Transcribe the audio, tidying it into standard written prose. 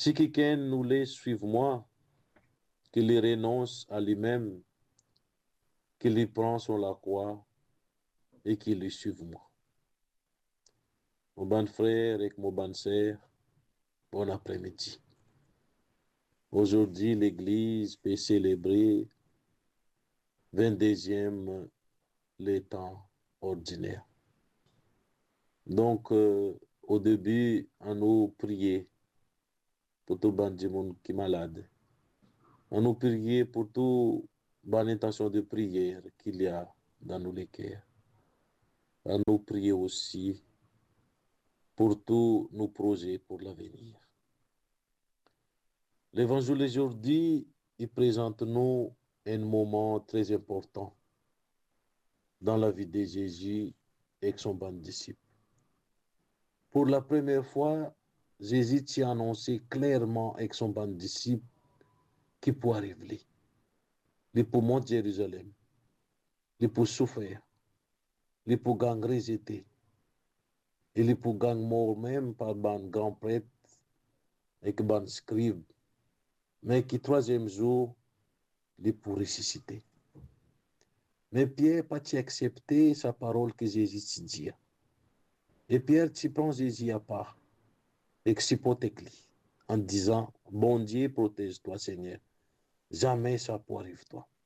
Si quelqu'un nous laisse suivre moi, qu'il renonce à lui-même, qu'il y prend sur la croix et qu'il le suive moi. Mon bon frère et mon bonne sœur, bon après-midi. Aujourd'hui, l'Église peut célébrer 22e les temps ordinaires. Donc, au début, on nous priait pour tout le monde qui est malade. On nous priait pour toute bonne intention de prière qu'il y a dans nos cœurs. On nous priait aussi pour tous nos projets pour l'avenir. L'évangile d'aujourd'hui, il présente nous un moment très important dans la vie de Jésus et son bon disciple. Pour la première fois, Jésus t'a annoncé clairement avec son bon disciple qui peut arriver. Il peut monter Jérusalem, il peut souffrir, il peut gagner rejeté, il peut gagner mort même par un grand prêtre et un scribe, mais qui troisième jour, il peut ressusciter. Mais Pierre n'a pas accepté sa parole que Jésus dit. Et Pierre, tu prends Jésus à part, et que en disant, bon Dieu, protège-toi, Seigneur. Jamais ça peut arriver, toi.